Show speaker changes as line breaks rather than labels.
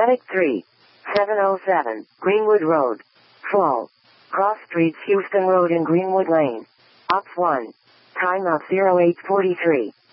Medic 3. 707, Greenwood Road. Fall. Cross Streets, Houston Road and Greenwood Lane. Ops 1. Time of 0843.